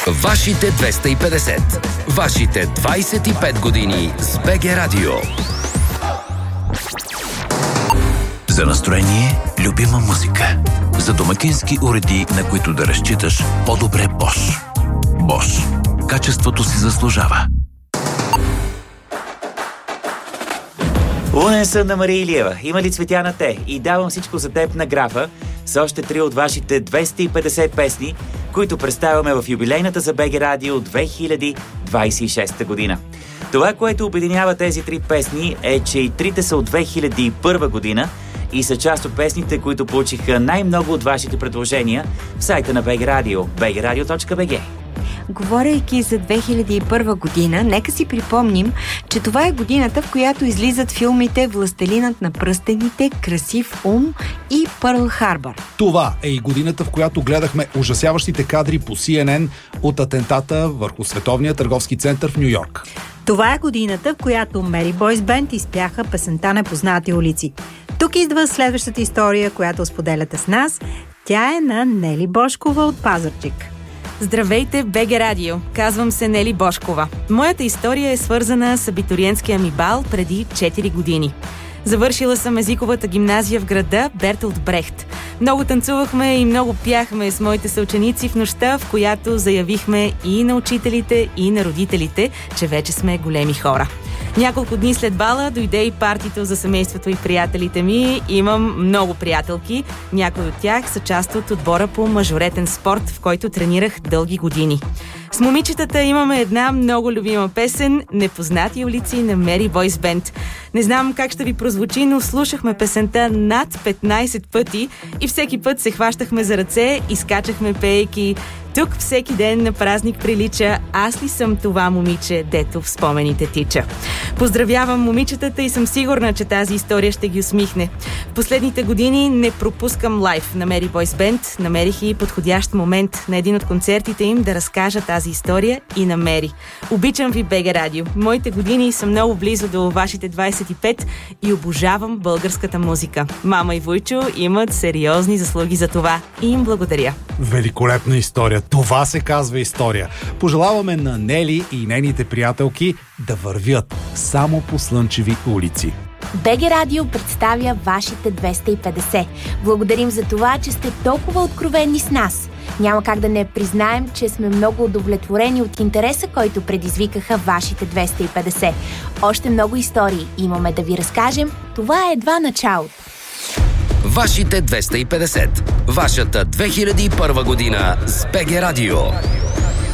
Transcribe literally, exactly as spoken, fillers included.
Вашите двеста и петдесет. Вашите двайсет и пет години с БГ Радио. За настроение, любима музика. За домакински уреди, на които да разчиташ, по-добре Bosch. Bosch. Качеството си заслужава. Лунен сън на Мария Илиева. Има ли цветя на те? И давам всичко за теб на графа с още три от вашите двеста и петдесет песни, които представяме в юбилейната за БГ Радио две хиляди двайсет и шеста година. Това, което обединява тези три песни, е, че и трите са от две хиляди и първа година и са част от песните, които получиха най-много от вашите предложения в сайта на БГ Радио, би джи радио точка би джи. Говорейки за две хиляди и първа година, нека си припомним, че това е годината, в която излизат филмите "Властелинът на пръстените", "Красив ум" и "Пърл Харбър". Това е и годината, в която гледахме ужасяващите кадри по Си Ен Ен от атентата върху Световния търговски център в Ню Йорк. Това е годината, в която Мери Бойс Бенд изпяха песента "Непознати улици". Тук идва следващата история, която споделяте с нас. Тя е на Нели Бошкова от Пазарджик. Здравейте, БГ Радио! Казвам се Нели Бошкова. Моята история е свързана с абитуриентския ми бал преди четири години. Завършила съм езиковата гимназия в града Бертолт Брехт. Много танцувахме и много пяхме с моите съученици в нощта, в която заявихме и на учителите, и на родителите, че вече сме големи хора. Няколко дни след бала дойде и партито за семейството и приятелите ми. Имам много приятелки. Някои от тях са част от отбора по мажоретен спорт, в който тренирах дълги години. С момичетата имаме една много любима песен "Непознати улици" на Мери Бойс Бенд. Не знам как ще ви прозвучи, но слушахме песента над петнайсет пъти и всеки път се хващахме за ръце и скачахме пеейки: "Тук всеки ден на празник прилича, аз ли съм това момиче, дето в спомените тича". Поздравявам момичетата и съм сигурна, че тази история ще ги усмихне. В последните години не пропускам лайв на Мери Бойс Бенд. Намерих и подходящ момент на един от концертите им да разкажа тази история и на Мери. Обичам ви, БГ Радио. Моите години са много близо до вашите двайсет и пет и обожавам българската музика. Мама и Войчо имат сериозни заслуги за това и им благодаря. Великолепна история. Това се казва история. Пожелаваме на Нели и нейните приятелки да вървят само по слънчеви улици. БГ Радио представя вашите двеста и петдесет. Благодарим за това, че сте толкова откровени с нас. Няма как да не признаем, че сме много удовлетворени от интереса, който предизвикаха вашите двеста и петдесет. Още много истории имаме да ви разкажем. Това е едва началото. Вашите двеста и петдесет. Вашата две хиляди и първа година с БГ Радио.